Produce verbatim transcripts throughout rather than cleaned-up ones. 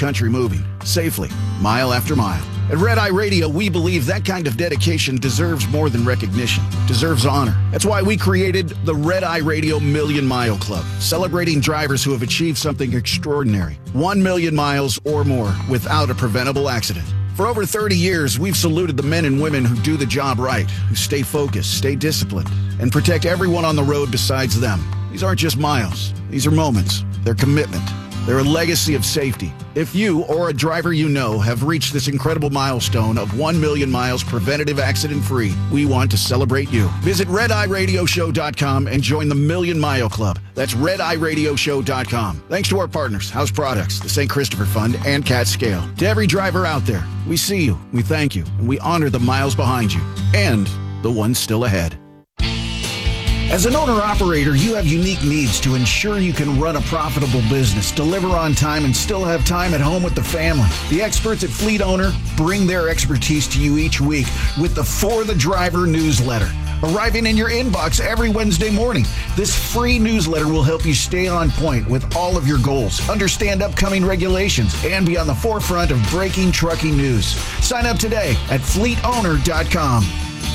country moving, safely, mile after mile. At Red Eye Radio, we believe that kind of dedication deserves more than recognition, deserves honor. That's why we created the Red Eye Radio Million Mile Club, celebrating drivers who have achieved something extraordinary. One million miles or more without a preventable accident. For over thirty years, we've saluted the men and women who do the job right, who stay focused, stay disciplined, and protect everyone on the road besides them. These aren't just miles. These are moments. They're commitment. They're a legacy of safety. If you or a driver you know have reached this incredible milestone of one million miles preventative accident-free, we want to celebrate you. Visit red eye radio show dot com and join the Million Mile Club. That's red eye radio show dot com. Thanks to our partners, House Products, the Saint Christopher Fund, and Cat Scale. To every driver out there, we see you, we thank you, and we honor the miles behind you and the ones still ahead. As an owner-operator, you have unique needs to ensure you can run a profitable business, deliver on time, and still have time at home with the family. The experts at Fleet Owner bring their expertise to you each week with the For the Driver newsletter, arriving in your inbox every Wednesday morning. This free newsletter will help you stay on point with all of your goals, understand upcoming regulations, and be on the forefront of breaking trucking news. Sign up today at fleet owner dot com.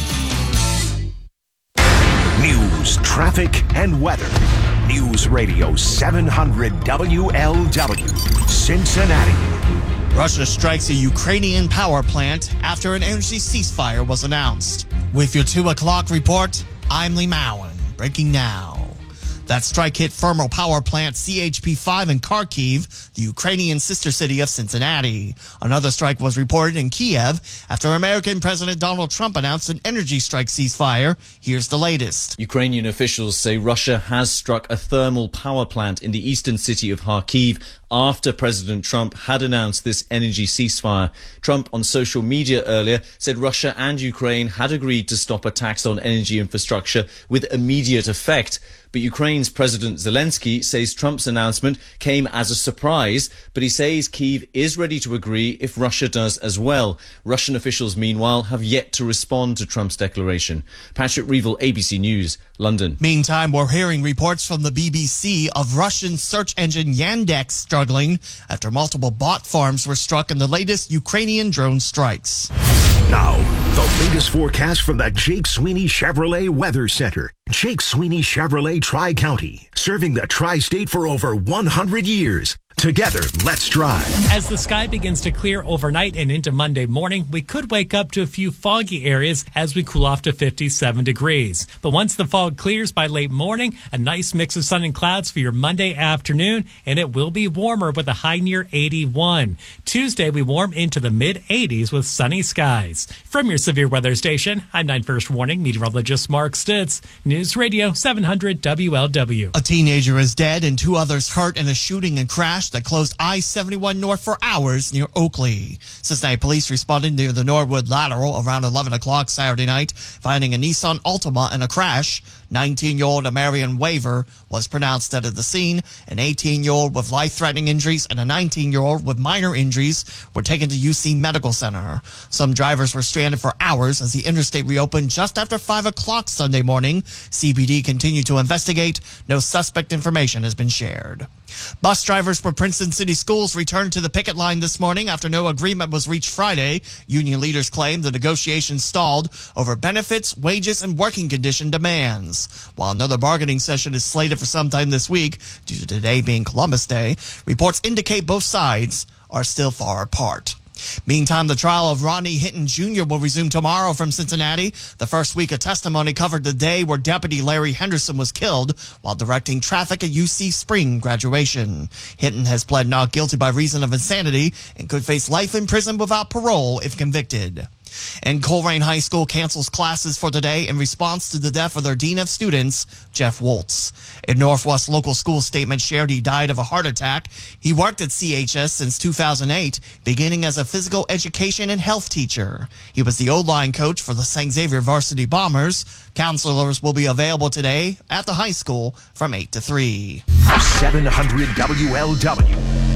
News, traffic, and weather. News Radio seven hundred W L W, Cincinnati. Russia strikes a Ukrainian power plant after an energy ceasefire was announced. With your two o'clock report, I'm Lee Mowen. Breaking now. That strike hit thermal power plant C H P five in Kharkiv, the Ukrainian sister city of Cincinnati. Another strike was reported in Kiev after American President Donald Trump announced an energy strike ceasefire. Here's the latest. Ukrainian officials say Russia has struck a thermal power plant in the eastern city of Kharkiv after President Trump had announced this energy ceasefire. Trump on social media earlier said Russia and Ukraine had agreed to stop attacks on energy infrastructure with immediate effect. But Ukraine's President Zelensky says Trump's announcement came as a surprise, but he says Kyiv is ready to agree if Russia does as well. Russian officials, meanwhile, have yet to respond to Trump's declaration. Patrick Reevell, A B C News, London. Meantime, we're hearing reports from the B B C of Russian search engine Yandex struggling after multiple bot farms were struck in the latest Ukrainian drone strikes. Now, the latest forecast from the Jake Sweeney Chevrolet Weather Center. Jake Sweeney Chevrolet Tri-County, serving the Tri-State for over one hundred years. Together, let's drive. As the sky begins to clear overnight and into Monday morning, we could wake up to a few foggy areas as we cool off to fifty-seven degrees. But once the fog clears by late morning, a nice mix of sun and clouds for your Monday afternoon, and it will be warmer with a high near eighty-one. Tuesday, we warm into the mid eighties with sunny skies. From your severe weather station, I'm nine First Warning meteorologist Mark Stitz. News Radio seven hundred W L W. A teenager is dead and two others hurt in a shooting and crash that closed I seventy-one North for hours near Oakley. Cincinnati police responded near the Norwood Lateral around eleven o'clock Saturday night, finding a Nissan Altima in a crash. nineteen-year-old Marion Waver was pronounced dead at the scene. An eighteen-year-old with life-threatening injuries and a nineteen-year-old with minor injuries were taken to U C Medical Center. Some drivers were stranded for hours as the interstate reopened just after five o'clock Sunday morning. C B D continued to investigate. No suspect information has been shared. Bus drivers for Princeton City Schools returned to the picket line this morning after no agreement was reached Friday. Union leaders claimed the negotiations stalled over benefits, wages, and working condition demands. While another bargaining session is slated for sometime this week, due to today being Columbus Day, reports indicate both sides are still far apart. Meantime, the trial of Rodney Hinton Junior will resume tomorrow from Cincinnati. The first week of testimony covered the day where Deputy Larry Henderson was killed while directing traffic at U C spring graduation. Hinton has pled not guilty by reason of insanity and could face life in prison without parole if convicted. And Colerain High School cancels classes for today in response to the death of their Dean of Students, Jeff Woltz. A Northwest local school statement shared he died of a heart attack. He worked at C H S since two thousand eight, beginning as a physical education and health teacher. He was the O-line coach for the Saint Xavier Varsity Bombers. Counselors will be available today at the high school from eight to three. seven hundred W L W.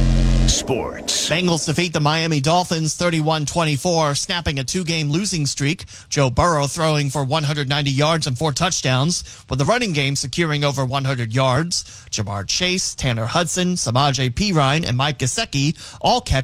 Sports. Bengals defeat the Miami Dolphins thirty-one twenty-four, snapping a two-game losing streak. Joe Burrow throwing for one hundred ninety yards and four touchdowns, with the running game securing over one hundred yards. Jamar Chase, Tanner Hudson, Samaje Perine, and Mike Gesicki all catch